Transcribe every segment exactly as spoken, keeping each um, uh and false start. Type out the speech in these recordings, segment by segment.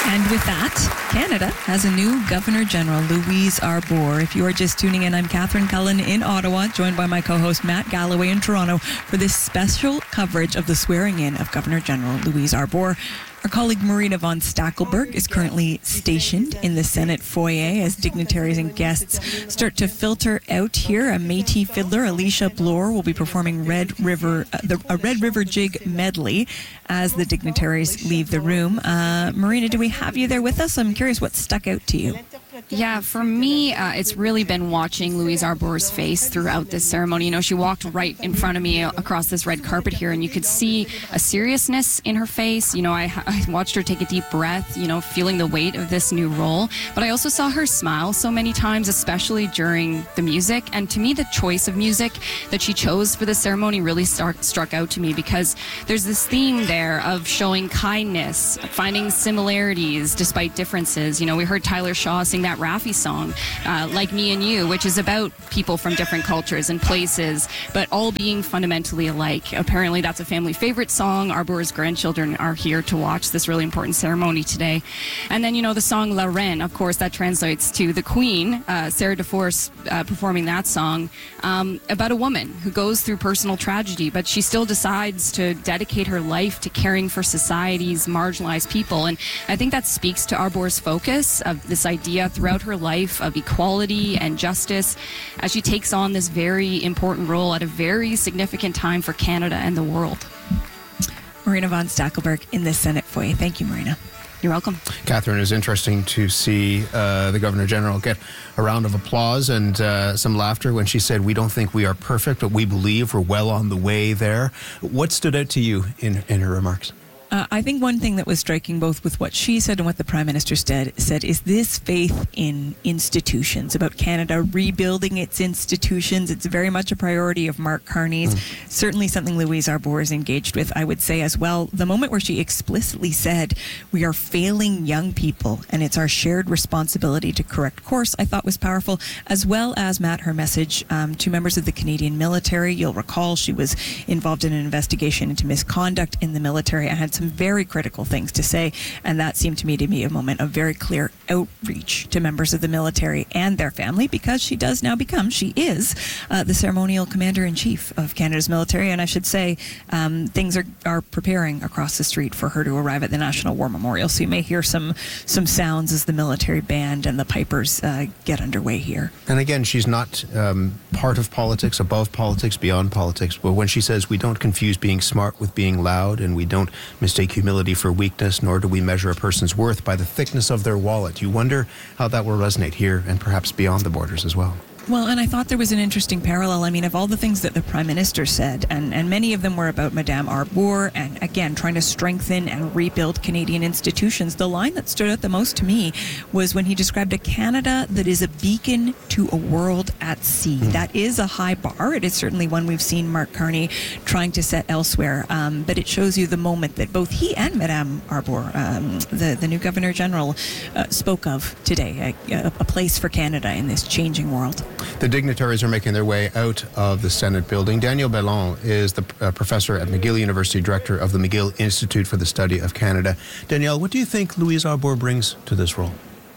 And with that, Canada has a new Governor General, Louise Arbour. If you are just tuning in, I'm Catherine Cullen in Ottawa, joined by my co-host Matt Galloway in Toronto for this special coverage of the swearing-in of Governor General Louise Arbour. Our colleague Marina von Stackelberg is currently stationed in the Senate foyer as dignitaries and guests start to filter out here. A Métis fiddler, Alicia Bloor, will be performing Red River, uh, the, a Red River Jig medley as the dignitaries leave the room. Uh, Marina, do we have you there with us? I'm curious what stuck out to you. Yeah, for me, uh, it's really been watching Louise Arbour's face throughout this ceremony. You know, she walked right in front of me across this red carpet here, and you could see a seriousness in her face. You know, I, I watched her take a deep breath, you know, feeling the weight of this new role. But I also saw her smile so many times, especially during the music. And to me, the choice of music that she chose for the ceremony really start, struck out to me, because there's this theme there of showing kindness, finding similarities despite differences. You know, we heard Tyler Shaw sing that Raffi song, uh, Like Me and You, which is about people from different cultures and places, but all being fundamentally alike. Apparently that's a family favorite song. Arbour's grandchildren are here to watch this really important ceremony today. And then, you know, the song La Reine, of course, that translates to the Queen, uh, Sarah DeForce uh, performing that song, um, about a woman who goes through personal tragedy, but she still decides to dedicate her life to caring for society's marginalized people. And I think that speaks to Arbour's focus of this idea throughout her life of equality and justice as she takes on this very important role at a very significant time for Canada and the world. Marina von Stackelberg in the Senate foyer. Thank you, Marina. You're welcome. Catherine, it was interesting to see uh, the Governor General get a round of applause and uh, some laughter when she said, "We don't think we are perfect, but we believe we're well on the way there." What stood out to you in, in her remarks? Uh, I think one thing that was striking both with what she said and what the Prime Minister said, said is this faith in institutions, about Canada rebuilding its institutions. It's very much a priority of Mark Carney's, mm. certainly something Louise Arbour is engaged with, I would say as well. The moment where she explicitly said, we are failing young people and it's our shared responsibility to correct course, I thought was powerful, as well as, Matt, her message um, to members of the Canadian military. You'll recall she was involved in an investigation into misconduct in the military and had some very critical things to say, and that seemed to me to be a moment of very clear outreach to members of the military and their family, because she does now become, she is uh, the ceremonial commander-in-chief of Canada's military, and I should say um, things are, are preparing across the street for her to arrive at the National War Memorial, so you may hear some some sounds as the military band and the pipers uh, get underway here. And again, she's not um, part of politics, above politics, beyond politics, but when she says we don't confuse being smart with being loud, and we don't mistake humility for weakness, nor do we measure a person's worth by the thickness of their wallet. You wonder how that will resonate here and perhaps beyond the borders as well. Well, and I thought there was an interesting parallel. I mean, of all the things that the Prime Minister said, and, and many of them were about Madame Arbour, and again, trying to strengthen and rebuild Canadian institutions, the line that stood out the most to me was when he described a Canada that is a beacon to a world at sea. Mm. That is a high bar. It is certainly one we've seen Mark Carney trying to set elsewhere, um, but it shows you the moment that both he and Madame Arbour, um, the, the new Governor General, uh, spoke of today, a, a place for Canada in this changing world. The dignitaries are making their way out of the Senate building. Daniel Bellon is the uh, professor at McGill University, director of the McGill Institute for the Study of Canada. Danielle, what do you think Louise Arbour brings to this role?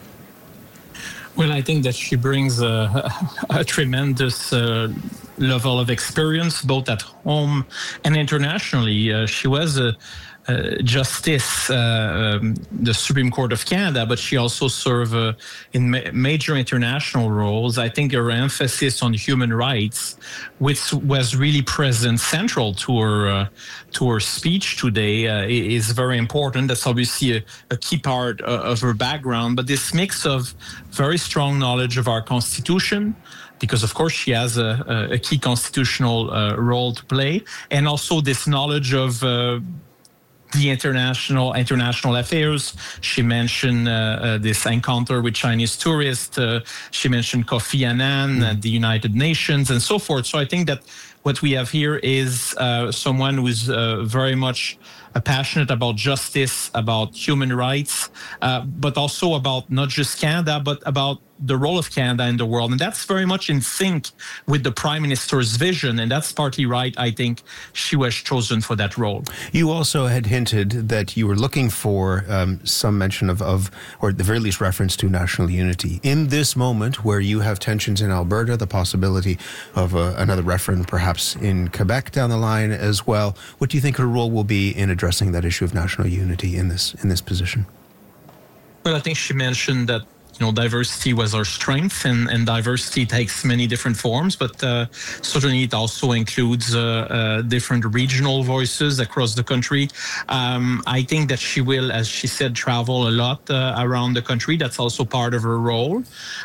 Well, I think that she brings a, a tremendous uh, level of experience, both at home and internationally. Uh, she was a Uh, Justice, uh, um, the Supreme Court of Canada, but she also served uh, in ma- major international roles. I think her emphasis on human rights, which was really present, central to her uh, to her speech today, uh, is very important. That's obviously a, a key part uh, of her background. But this mix of very strong knowledge of our Constitution, because of course she has a, a key constitutional uh, role to play, and also this knowledge of uh, the international international affairs. She mentioned uh, uh, this encounter with Chinese tourists. Uh, she mentioned Kofi Annan, uh, the United Nations, and so forth. So I think that what we have here is uh, someone who is uh, very much uh, passionate about justice, about human rights, uh, but also about not just Canada, but about the role of Canada in the world. And that's very much in sync with the Prime Minister's vision. And that's partly right, I think, she was chosen for that role. You also had hinted that you were looking for um, some mention of, of, or at the very least reference to national unity. In this moment where you have tensions in Alberta, the possibility of a, another referendum perhaps in Quebec down the line as well, what do you think her role will be in addressing that issue of national unity in this in this position? Well, I think she mentioned that you know, diversity was our strength, and, and diversity takes many different forms, but uh, certainly it also includes uh, uh, different regional voices across the country. Um, I think that she will, as she said, travel a lot uh, around the country. That's also part of her role.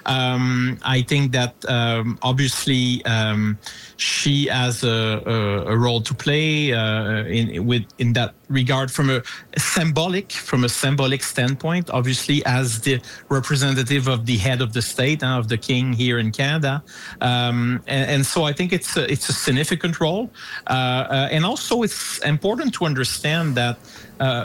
Um, I think that um, obviously um, she has a, a, a role to play uh, in with in that regard from a symbolic, from a symbolic standpoint, obviously as the representative of the head of the state, uh, of the king here in Canada. Um, and, and so I think it's a, it's a significant role. Uh, uh, and also it's important to understand that uh,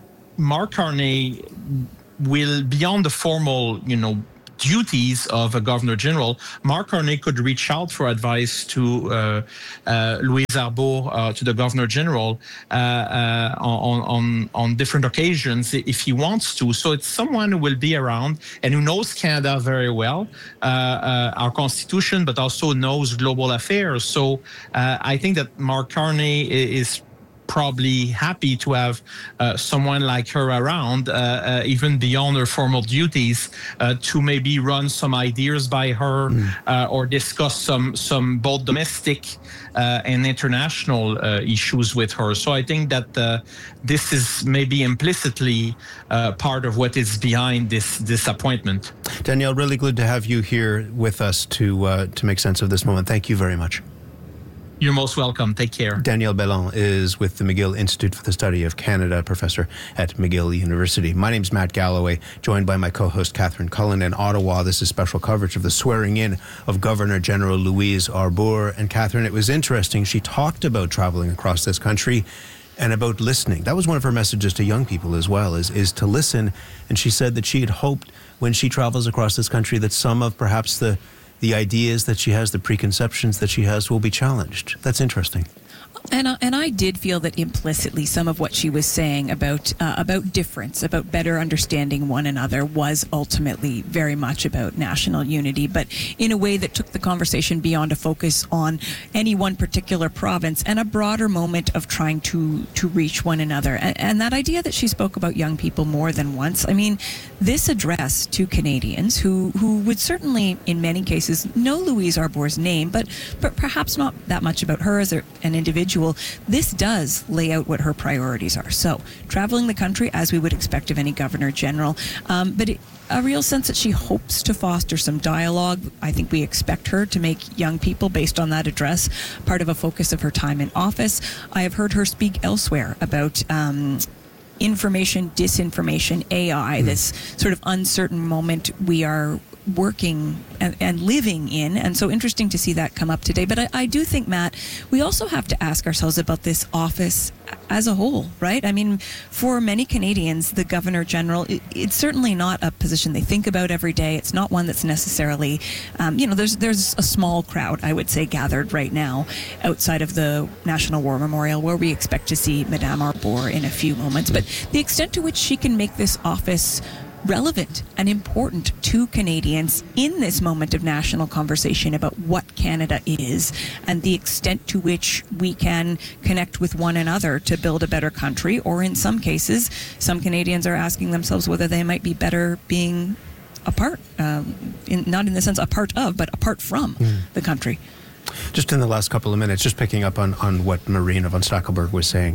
Mark Carney will, beyond the formal, you know, duties of a Governor General, Mark Carney could reach out for advice to uh, uh, Louise Arbour, uh, to the Governor General, uh, uh, on, on on different occasions if he wants to. So it's someone who will be around and who knows Canada very well, uh, uh, our Constitution, but also knows global affairs. So uh, I think that Mark Carney is probably happy to have uh, someone like her around, uh, uh, even beyond her formal duties, uh, to maybe run some ideas by her mm. uh, or discuss some some both domestic uh, and international uh, issues with her. So I think that uh, this is maybe implicitly uh, part of what is behind this this appointment. Danielle, really good to have you here with us to uh, to make sense of this moment. Thank you very much. You're most welcome. Take care. Danielle Bellon is with the McGill Institute for the Study of Canada, professor at McGill University. My name's Matt Galloway, joined by my co-host Catherine Cullen in Ottawa. This is special coverage of the swearing in of Governor General Louise Arbour. And Catherine, it was interesting. She talked about traveling across this country and about listening. That was one of her messages to young people as well, is, is to listen. And she said that she had hoped when she travels across this country that some of perhaps the the ideas that she has, the preconceptions that she has will be challenged. That's interesting. And uh, and I did feel that implicitly some of what she was saying about uh, about difference, about better understanding one another, was ultimately very much about national unity, but in a way that took the conversation beyond a focus on any one particular province and a broader moment of trying to to reach one another. And, and that idea that she spoke about young people more than once. I mean, this address to Canadians who who would certainly, in many cases, know Louise Arbour's name, but but perhaps not that much about her as a, an individual. This does lay out what her priorities are. So, traveling the country as we would expect of any Governor General, um, but it, a real sense that she hopes to foster some dialogue. I think we expect her to make young people, based on that address, part of a focus of her time in office. I have heard her speak elsewhere about um, information, disinformation, A I, mm. this sort of uncertain moment we are working and, and living in, and so interesting to see that come up today. But I, I do think, Matt, we also have to ask ourselves about this office as a whole, right? I mean, for many Canadians, the Governor General, it, it's certainly not a position they think about every day. It's not one that's necessarily, um, you know, there's there's a small crowd, I would say, gathered right now outside of the National War Memorial, where we expect to see Madame Arbour in a few moments. But the extent to which she can make this office relevant and important to Canadians in this moment of national conversation about what Canada is and the extent to which we can connect with one another to build a better country, or in some cases, some Canadians are asking themselves whether they might be better being apart, um, in, not in the sense a part of, but apart from mm. the country. Just in the last couple of minutes, just picking up on, on what Marina von Stackelberg was saying,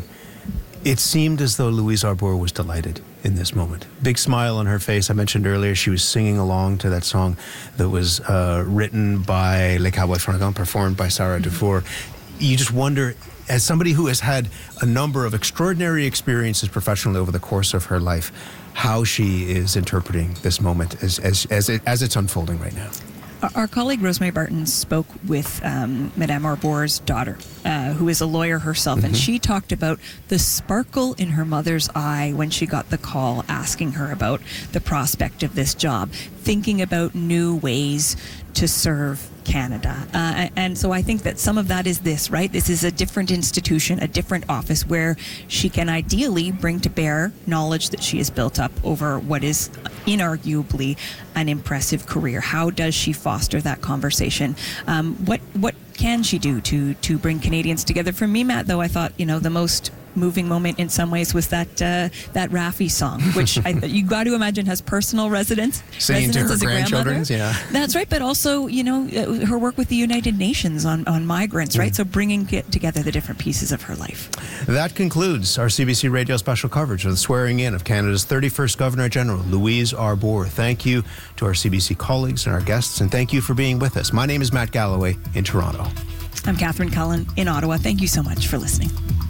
it seemed as though Louise Arbour was delighted in this moment. Big smile on her face. I mentioned earlier she was singing along to that song that was uh, written by Les Cowboys Fringants, performed by Sarah mm-hmm. Dufour. You just wonder, as somebody who has had a number of extraordinary experiences professionally over the course of her life, how she is interpreting this moment as as as, it, as it's unfolding right now. Our, our colleague Rosemary Barton spoke with um, Madame Arbour's daughter, uh, who is a lawyer herself, mm-hmm. and she talked about the sparkle in her mother's eye when she got the call asking her about the prospect of this job, thinking about new ways to serve Canada. Uh, and so I think that some of that is this, right? This is a different institution, a different office where she can ideally bring to bear knowledge that she has built up over what is inarguably an impressive career. How does she foster that conversation? Um, what what can she do to to bring Canadians together? For me, Matt, though, I thought, you know, the most moving moment in some ways was that uh, that Raffi song, which I, you got to imagine has personal resonance. Singing to her as a grandchildren, yeah. That's right, but also, you know, uh, her work with the United Nations on, on migrants, right? Mm. So bringing it together the different pieces of her life. That concludes our C B C Radio special coverage of the swearing in of Canada's thirty-first Governor General, Louise Arbour. Thank you to our C B C colleagues and our guests, and thank you for being with us. My name is Matt Galloway in Toronto. I'm Catherine Cullen in Ottawa. Thank you so much for listening.